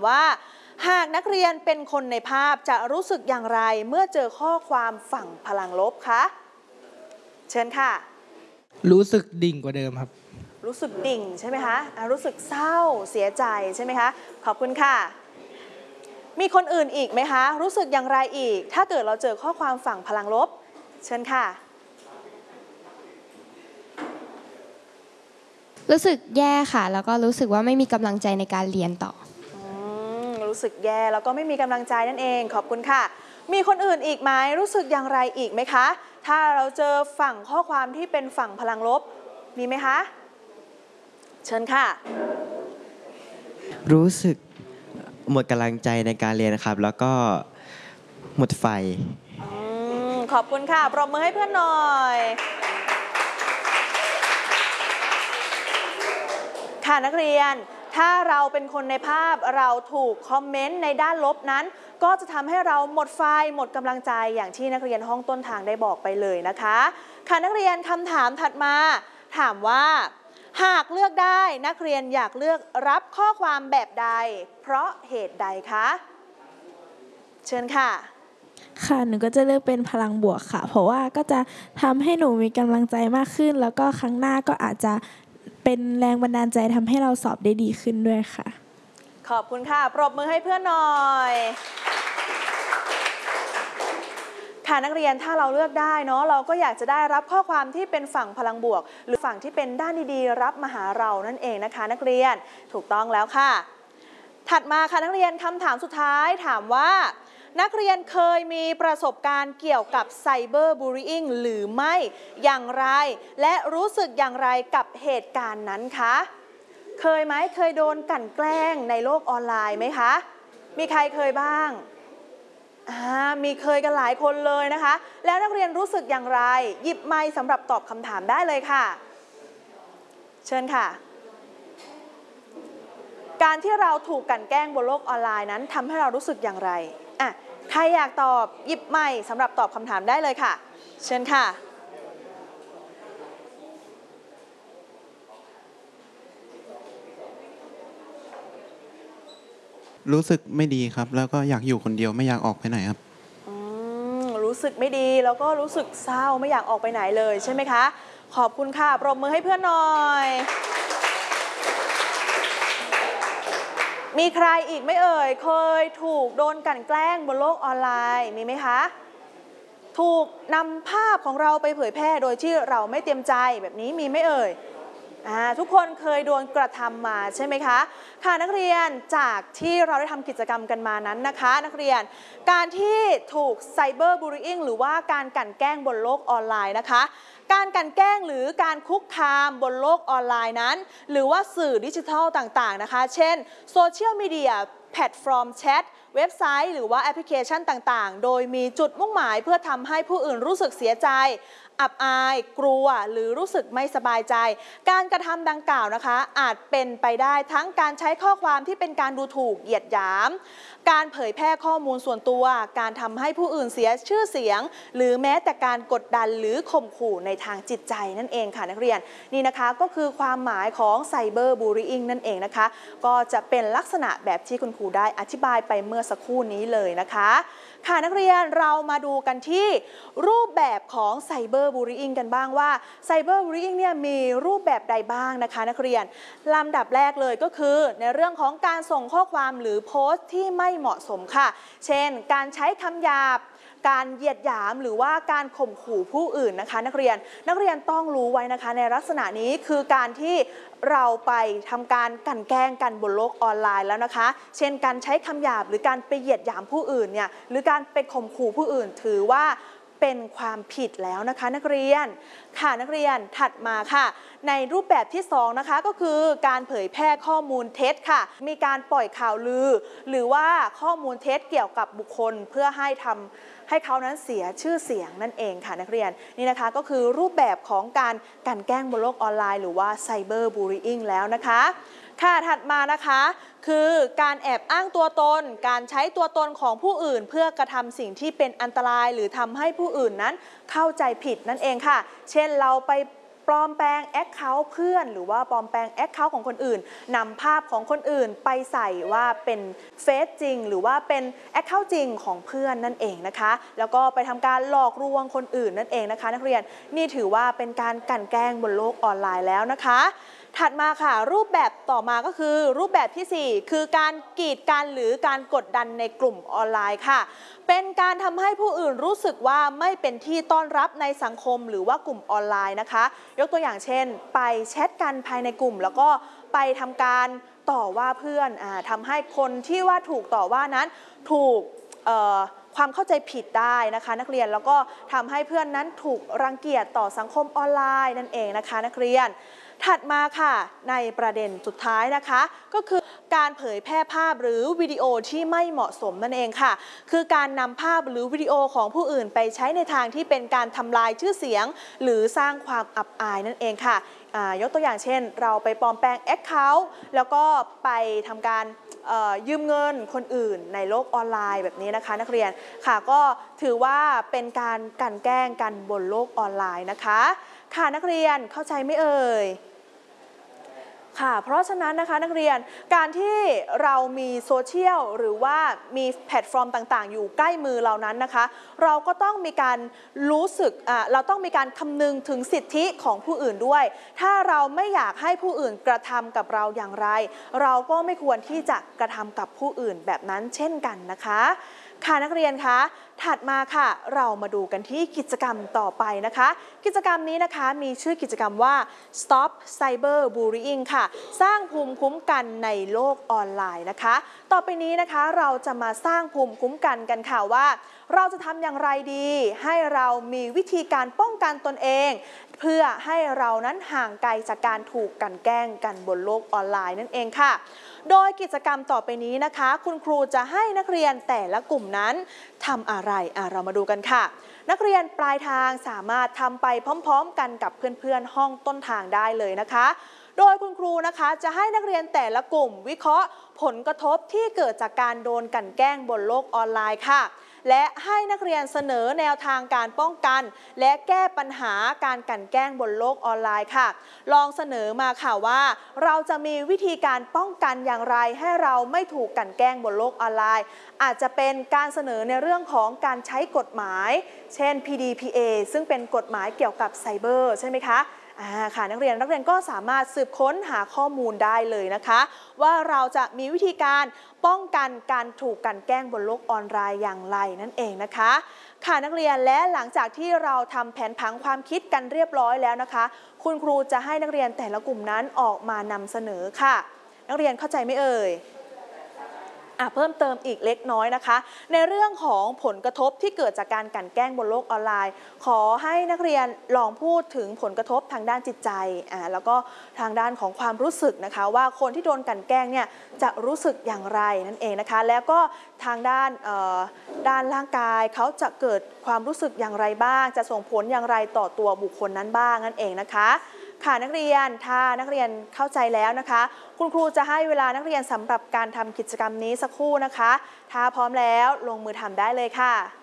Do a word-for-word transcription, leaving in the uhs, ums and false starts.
ว่าหากนักเรียนเป็นคนในภาพจะรู้สึกอย่างไรเมื่อเจอข้อความฝั่งพลังลบคะเชิญค่ะรู้สึกดิ่งกว่าเดิมครับรู้สึกดิ่งใช่ไหมคะรู้สึกเศร้าเสียใจใช่ไหมคะขอบคุณค่ะมีคนอื่นอีกไหมคะรู้สึกอย่างไรอีกถ้าเกิดเราเจอข้อความฝั่งพลังลบเชิญค่ะรู้สึกแย่ค่ะแล้วก็รู้สึกว่าไม่มีกำลังใจในการเรียนต่อรู้สึกแย่แล้วก็ไม่มีกำลังใจนั่นเองขอบคุณค่ะมีคนอื่นอีกไหมรู้สึกอย่างไรอีกไหมคะถ้าเราเจอฝั่งข้อความที่เป็นฝั่งพลังลบมีไหมคะเชิญค่ะรู้สึกหมดกำลังใจในการเรียนนะครับแล้วก็หมดไฟขอบคุณค่ะปรบมือให้เพื่อนหน่อยค่ะนักเรียนถ้าเราเป็นคนในภาพเราถูกคอมเมนต์ในด้านลบนั้นก็จะทำให้เราหมดไฟหมดกำลังใจอย่างที่นักเรียนห้องต้นทางได้บอกไปเลยนะคะค่ะนักเรียนคำถามถัดมาถามว่าหากเลือกได้นักเรียนอยากเลือกรับข้อความแบบใดเพราะเหตุใดคะเชิญค่ะค่ะหนูก็จะเลือกเป็นพลังบวกค่ะเพราะว่าก็จะทำให้หนูมีกำลังใจมากขึ้นแล้วก็ครั้งหน้าก็อาจจะเป็นแรงบันดาลใจทำให้เราสอบได้ดีขึ้นด้วยค่ะขอบคุณค่ะปรบมือให้เพื่อนหน่อยค่ะนักเรียนถ้าเราเลือกได้เนาะเราก็อยากจะได้รับข้อความที่เป็นฝั่งพลังบวกหรือฝั่งที่เป็นด้านดีๆรับมาหาเรานั่นเองนะคะนักเรียนถูกต้องแล้วค่ะถัดมาค่ะนักเรียนคำถามสุดท้ายถามว่านักเรียนเคยมีประสบการณ์เกี่ยวกับไซเบอร์บูลลี่อิงหรือไม่อย่างไรและรู้สึกอย่างไรกับเหตุการณ์นั้นคะเคยไหมเคยโดนกลั่นแกล้งในโลกออนไลน์ไหมคะมีใครเคยบ้างอ่ามีเคยกันหลายคนเลยนะคะแล้วนักเรียนรู้สึกอย่างไรหยิบไมค์สำหรับตอบคำถามได้เลยค่ะเชิญค่ะการที่เราถูกกลั่นแกล้งบนโลกออนไลน์นั้นทำให้เรารู้สึกอย่างไรอ่ะใครอยากตอบหยิบไมค์สำหรับตอบคำถามได้เลยค่ะเชิญค่ะรู้สึกไม่ดีครับแล้วก็อยากอยู่คนเดียวไม่อยากออกไปไหนครับรู้สึกไม่ดีแล้วก็รู้สึกเศร้าไม่อยากออกไปไหนเลยใช่ไหมคะขอบคุณค่ะปรบมือให้เพื่อนหน่อยมีใครอีกไม่เอ่ยเคยถูกโดนกลั่นแกล้งบนโลกออนไลน์มีไหมคะถูกนำภาพของเราไปเผยแพร่โดยที่เราไม่เตรียมใจแบบนี้มีไหมเอ่ยทุกคนเคยโดนกระทำมาใช่ไหมคะค่ะนักเรียนจากที่เราได้ทำกิจกรรมกันมานั้นนะคะนักเรียนการที่ถูกไซเบอร์บูลลี่อิงหรือว่าการกลั่นแกล้งบนโลกออนไลน์นะคะการกลั่นแกล้งหรือการคุกคามบนโลกออนไลน์นั้นหรือว่าสื่อดิจิทัลต่างๆนะคะเช่นโซเชียลมีเดียแพลตฟอร์มแชทเว็บไซต์หรือว่าแอปพลิเคชันต่างๆโดยมีจุดมุ่งหมายเพื่อทำให้ผู้อื่นรู้สึกเสียใจอับอายกลัวหรือรู้สึกไม่สบายใจการกระทำดังกล่าวนะคะอาจเป็นไปได้ทั้งการใช้ข้อความที่เป็นการดูถูกเหยียดหยามการเผยแพร่ข้อมูลส่วนตัวการทำให้ผู้อื่นเสียชื่อเสียงหรือแม้แต่การกดดันหรือข่มขู่ในทางจิตใจนั่นเองค่ะนักเรียนนี่นะคะก็คือความหมายของไซเบอร์บูลลี่อิงนั่นเองนะคะก็จะเป็นลักษณะแบบที่คุณครูได้อธิบายไปเมื่อสักครู่นี้เลยนะคะค่ะนักเรียนเรามาดูกันที่รูปแบบของไซเบอร์บูลลี่อิงกันบ้างว่าไซเบอร์บูลลี่อิงเนี่ยมีรูปแบบใดบ้างนะคะนักเรียนลำดับแรกเลยก็คือในเรื่องของการส่งข้อความหรือโพสต์ที่ไม่เหมาะสมค่ะเช่นการใช้คำหยาบการเหยียดหยามหรือว่าการข่มขู่ผู้อื่นนะคะนักเรียนนักเรียนต้องรู้ไว้นะคะในลักษณะนี้คือการที่เราไปทำการกลั่นแกล้งกันบนโลกออนไลน์แล้วนะคะเช่นการใช้คำหยาบหรือการไปเหยียดหยามผู้อื่นเนี่ยหรือการไปข่มขู่ผู้อื่นถือว่าเป็นความผิดแล้วนะคะนักเรียนค่ะนักเรียนถัดมาค่ะในรูปแบบที่สองนะคะก็คือการเผยแพร่ข้อมูลเท็จค่ะมีการปล่อยข่าวลือหรือว่าข้อมูลเท็จเกี่ยวกับบุคคลเพื่อให้ทำให้เขานั้นเสียชื่อเสียงนั่นเองค่ะนักเรียนนี่นะคะก็คือรูปแบบของการกลั่นแกล้งบนโลกออนไลน์หรือว่าไซเบอร์บูลลี่อิงแล้วนะคะค่ะถัดมานะคะคือการแอบอ้างตัวตนการใช้ตัวตนของผู้อื่นเพื่อกระทำสิ่งที่เป็นอันตรายหรือทำให้ผู้อื่นนั้นเข้าใจผิดนั่นเองค่ะเช่นเราไปปลอมแปลงแอคเคาท์เพื่อนหรือว่าปลอมแปลงแอคเคาท์ของคนอื่นนำภาพของคนอื่นไปใส่ว่าเป็นเฟซจริงหรือว่าเป็นแอคเคาท์จริงของเพื่อนนั่นเองนะคะแล้วก็ไปทำการหลอกลวงคนอื่นนั่นเองนะคะนักเรียนนี่ถือว่าเป็นการกลั่นแกล้งบนโลกออนไลน์แล้วนะคะถัดมาค่ะรูปแบบต่อมาก็คือรูปแบบที่สี่คือการกีดกันหรือการกดดันในกลุ่มออนไลน์ค่ะเป็นการทำให้ผู้อื่นรู้สึกว่าไม่เป็นที่ต้อนรับในสังคมหรือว่ากลุ่มออนไลน์นะคะยกตัวอย่างเช่นไปแชทกันภายในกลุ่มแล้วก็ไปทำการต่อว่าเพื่อนอ่าทำให้คนที่ว่าถูกต่อว่านั้นถูกเอ่อความเข้าใจผิดได้นะคะนักเรียนแล้วก็ทำให้เพื่อนนั้นถูกรังเกียจต่อสังคมออนไลน์นั่นเองนะคะนักเรียนถัดมาค่ะในประเด็นสุดท้ายนะคะก็คือการเผยแพร่ภาพหรือวิดีโอที่ไม่เหมาะสมนั่นเองค่ะคือการนำภาพหรือวิดีโอของผู้อื่นไปใช้ในทางที่เป็นการทำลายชื่อเสียงหรือสร้างความอับอายนั่นเองค่ะยกตัวอย่างเช่นเราไปปลอมแปลง แอคเคาท์ แล้วก็ไปทำการยืมเงินคนอื่นในโลกออนไลน์แบบนี้นะคะนักเรียนค่ะก็ถือว่าเป็นการกลั่นแกล้งกันบนโลกออนไลน์นะคะค่ะนักเรียนเข้าใจไหมเอ่ยค่ะเพราะฉะนั้นนะคะนักเรียนการที่เรามีโซเชียลหรือว่ามีแพลตฟอร์มต่างๆอยู่ใกล้มือเรานั้นนะคะเราก็ต้องมีการรู้สึกอ่าเราต้องมีการคำนึงถึงสิทธิของผู้อื่นด้วยถ้าเราไม่อยากให้ผู้อื่นกระทำกับเราอย่างไรเราก็ไม่ควรที่จะกระทำกับผู้อื่นแบบนั้นเช่นกันนะคะค่ะนักเรียนคะถัดมาค่ะเรามาดูกันที่กิจกรรมต่อไปนะคะกิจกรรมนี้นะคะมีชื่อกิจกรรมว่า Stop Cyber Bullying ค่ะสร้างภูมิคุ้มกันในโลกออนไลน์นะคะต่อไปนี้นะคะเราจะมาสร้างภูมิคุ้มกันกันค่ะว่าเราจะทำอย่างไรดีให้เรามีวิธีการป้องกันตนเองเพื่อให้เรานั้นห่างไกลจากการถูกกลั่นแกล้งกันบนโลกออนไลน์นั่นเองค่ะโดยกิจกรรมต่อไปนี้นะคะคุณครูจะให้นักเรียนแต่ละกลุ่มนั้นทำอะไรอ่ะเรามาดูกันค่ะนักเรียนปลายทางสามารถทำไปพร้อมๆกันกับเพื่อนๆห้องต้นทางได้เลยนะคะโดยคุณครูนะคะจะให้นักเรียนแต่ละกลุ่มวิเคราะห์ผลกระทบที่เกิดจากการโดนกลั่นแกล้งบนโลกออนไลน์ค่ะและให้นักเรียนเสนอแนวทางการป้องกันและแก้ปัญหาการกลั่นแกล้งบนโลกออนไลน์ค่ะลองเสนอมาค่ะว่าเราจะมีวิธีการป้องกันอย่างไรให้เราไม่ถูกกลั่นแกล้งบนโลกออนไลน์อาจจะเป็นการเสนอในเรื่องของการใช้กฎหมายเช่น พี ดี พี เอ ซึ่งเป็นกฎหมายเกี่ยวกับไซเบอร์ใช่ไหมคะอ่าค่ะนักเรียนนักเรียนก็สามารถสืบค้นหาข้อมูลได้เลยนะคะว่าเราจะมีวิธีการป้องกันการถูกกลั่นแกล้งบนโลกออนไลน์อย่างไรนั่นเองนะคะค่ะนักเรียนและหลังจากที่เราทำแผนผังความคิดกันเรียบร้อยแล้วนะคะคุณครูจะให้นักเรียนแต่ละกลุ่มนั้นออกมานำเสนอค่ะนักเรียนเข้าใจไหมเอ่ยเพิ่มเติมอีกเล็กน้อยนะคะในเรื่องของผลกระทบที่เกิดจากการกลั่นแกล้งบนโลกออนไลน์ขอให้นักเรียนลองพูดถึงผลกระทบทางด้านจิตใจอ่าแล้วก็ทางด้านของความรู้สึกนะคะว่าคนที่โดนกลั่นแกล้งเนี่ยจะรู้สึกอย่างไรนั่นเองนะคะแล้วก็ทางด้านด้านร่างกายเขาจะเกิดความรู้สึกอย่างไรบ้างจะส่งผลอย่างไรต่อตัวบุคคลนั้นบ้างนั่นเองนะคะค่ะนักเรียนถ้านักเรียนเข้าใจแล้วนะคะคุณครูจะให้เวลานักเรียนสำหรับการทำกิจกรรมนี้สักครู่นะคะถ้าพร้อมแล้วลงมือทำได้เลยค่ะ